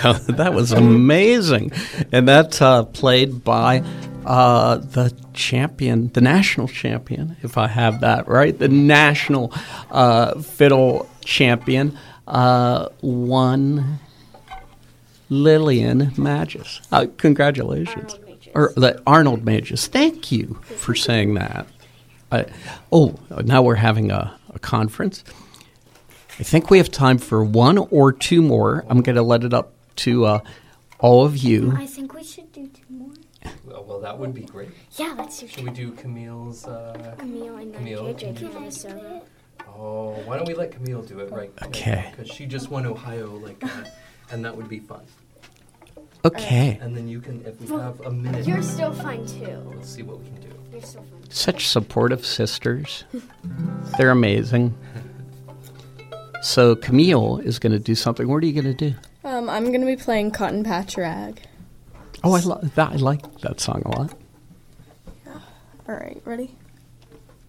That was amazing. And that's played by the champion, the national champion, if I have that right, the national fiddle champion, one Lillian Magis. Congratulations. Arnold Magis. Thank you for saying that. Now we're having a conference. I think we have time for one or two more. I'm going to let it up to all of you. I think we should do two more. Well, that would be great. Yeah, let's do Should we do Camille's? Camille and JJ for the solo. Oh, why don't we let Camille do it, right? Okay. Because she just won Ohio, and that would be fun. Okay. And then you can, if we have a minute. You're still fun, too. Let's see what we can do. You're still fun. Such supportive sisters. They're amazing. So Camille is going to do something. What are you going to do? I'm going to be playing Cotton Patch Rag. Oh, I like that song a lot. All right, ready?